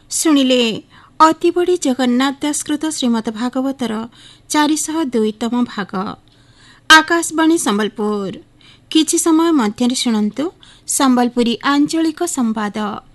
ଶୁଣିଲେ ଅତିବଡ଼ି ଜଗନ୍ନାଥ ଦାସକୃତ ଶ୍ରୀମଦ ଭାଗବତର 402ତମ ଭାଗ। ଆକାଶବାଣୀ ସମ୍ବଲପୁର। କିଛି ସମୟ ମଧ୍ୟରେ ଶୁଣନ୍ତୁ ସମ୍ବଲପୁରୀ ଆଞ୍ଚଳିକ ସମ୍ବାଦ।